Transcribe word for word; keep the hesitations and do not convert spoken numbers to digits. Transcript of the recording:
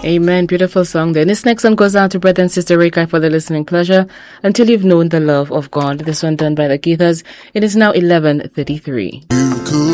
Amen. Beautiful song there. This next one goes out to brother and sister Rekai for the listening pleasure. Until You've Known the Love of God. This one done by the Keithers. It is now eleven thirty-three.